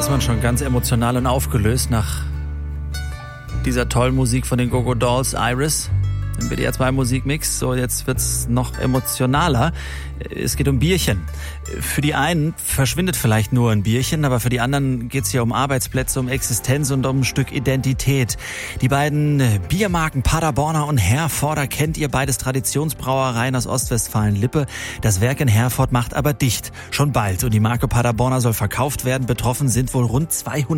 ist man schon ganz emotional und aufgelöst nach dieser tollen Musik von den Go-Go Dolls, Iris, im WDR 2 Musikmix. So, jetzt wird's noch emotionaler. Es geht um Bierchen. Für die einen verschwindet vielleicht nur ein Bierchen, aber für die anderen geht's hier um Arbeitsplätze, um Existenz und um ein Stück Identität. Die beiden Biermarken Paderborner und Herforder kennt ihr, beides Traditionsbrauereien aus Ostwestfalen-Lippe. Das Werk in Herford macht aber dicht, schon bald. Und die Marke Paderborner soll verkauft werden. Betroffen sind wohl rund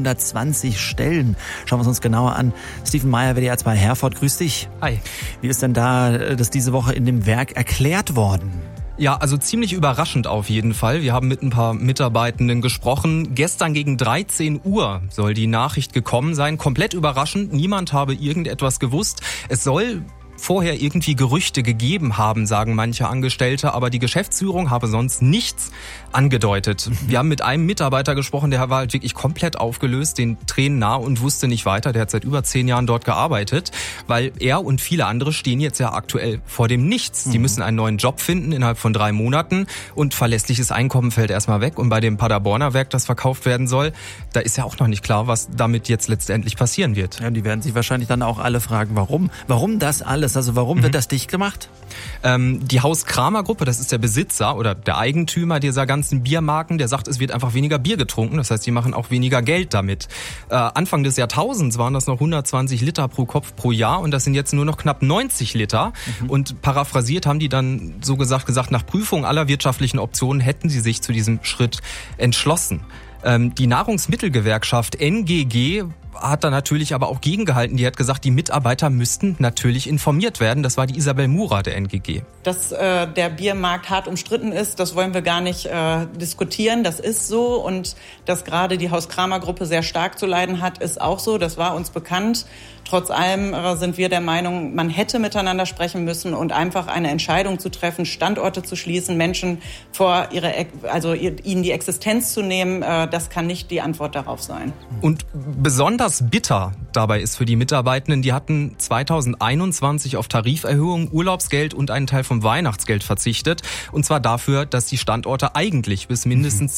220 Stellen. Schauen wir es uns genauer an. Steven Meyer, WDR 2 Herford, grüß dich. Hi. Wie ist denn da das diese Woche in dem Werk erklärt worden? Ja, also ziemlich überraschend auf jeden Fall. Wir haben mit ein paar Mitarbeitenden gesprochen. Gestern gegen 13 Uhr soll die Nachricht gekommen sein. Komplett überraschend. Niemand habe irgendetwas gewusst. Es soll vorher irgendwie Gerüchte gegeben haben, sagen manche Angestellte, aber die Geschäftsführung habe sonst nichts angedeutet. Wir haben mit einem Mitarbeiter gesprochen, der war halt wirklich komplett aufgelöst, den Tränen nah und wusste nicht weiter. Der hat seit über 10 Jahren dort gearbeitet, weil er und viele andere stehen jetzt ja aktuell vor dem Nichts. Die müssen einen neuen Job finden innerhalb von 3 Monaten und verlässliches Einkommen fällt erstmal weg. Und bei dem Paderborner Werk, das verkauft werden soll, da ist ja auch noch nicht klar, was damit jetzt letztendlich passieren wird. Ja, die werden sich wahrscheinlich dann auch alle fragen, warum? Warum das alles? Also warum wird das dicht gemacht? Die Haus-Kramer-Gruppe, das ist der Besitzer oder der Eigentümer dieser ganzen Biermarken, der sagt, es wird einfach weniger Bier getrunken. Das heißt, die machen auch weniger Geld damit. Anfang des Jahrtausends waren das noch 120 Liter pro Kopf pro Jahr und das sind jetzt nur noch knapp 90 Liter. Und paraphrasiert haben die dann so gesagt, nach Prüfung aller wirtschaftlichen Optionen hätten sie sich zu diesem Schritt entschlossen. Die Nahrungsmittelgewerkschaft NGG hat da natürlich aber auch gegengehalten. Die hat gesagt, die Mitarbeiter müssten natürlich informiert werden. Das war die Isabel Murer der NGG. Dass der Biermarkt hart umstritten ist, das wollen wir gar nicht diskutieren. Das ist so. Und dass gerade die Haus-Kramer-Gruppe sehr stark zu leiden hat, ist auch so. Das war uns bekannt. Trotz allem sind wir der Meinung, man hätte miteinander sprechen müssen und einfach eine Entscheidung zu treffen, Standorte zu schließen, Menschen ihnen die Existenz zu nehmen, das kann nicht die Antwort darauf sein. Und besonders bitter dabei ist für die Mitarbeitenden, die hatten 2021 auf Tariferhöhung, Urlaubsgeld und einen Teil vom Weihnachtsgeld verzichtet. Und zwar dafür, dass die Standorte eigentlich bis mindestens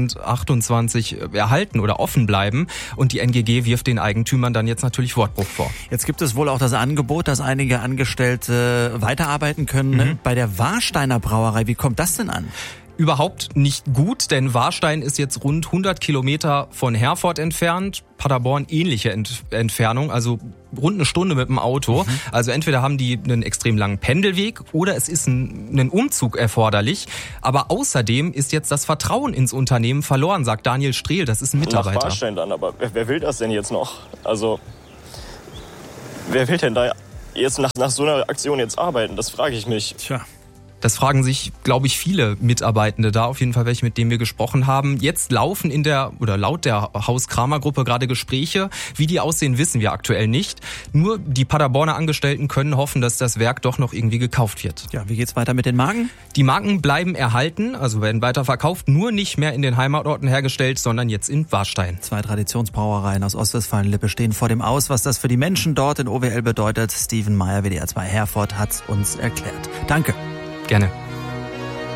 2028 erhalten oder offen bleiben. Und die NGG wirft den Eigentümern dann jetzt natürlich Wortbruch vor. Jetzt gibt es wohl auch das Angebot, dass einige Angestellte weiterarbeiten können bei der Warsteiner Brauerei. Wie kommt das denn an? Überhaupt nicht gut, denn Warstein ist jetzt rund 100 Kilometer von Herford entfernt. Paderborn ähnliche Entfernung, also rund eine Stunde mit dem Auto. Also entweder haben die einen extrem langen Pendelweg oder es ist ein Umzug erforderlich. Aber außerdem ist jetzt das Vertrauen ins Unternehmen verloren, sagt Daniel Strehl, das ist ein Mitarbeiter. Nach Warstein dann, aber wer will das denn jetzt noch? Also wer will denn da jetzt nach so einer Aktion jetzt arbeiten? Das frage ich mich. Tja. Das fragen sich, glaube ich, viele Mitarbeitende da, auf jeden Fall welche, mit denen wir gesprochen haben. Jetzt laufen laut der Haus-Kramer-Gruppe gerade Gespräche. Wie die aussehen, wissen wir aktuell nicht. Nur die Paderborner Angestellten können hoffen, dass das Werk doch noch irgendwie gekauft wird. Ja, wie geht's weiter mit den Marken? Die Marken bleiben erhalten, also werden weiter verkauft, nur nicht mehr in den Heimatorten hergestellt, sondern jetzt in Warstein. 2 Traditionsbrauereien aus Ostwestfalen-Lippe stehen vor dem Aus. Was das für die Menschen dort in OWL bedeutet, Steven Meyer, WDR 2 Herford, hat's uns erklärt. Danke. Gerne.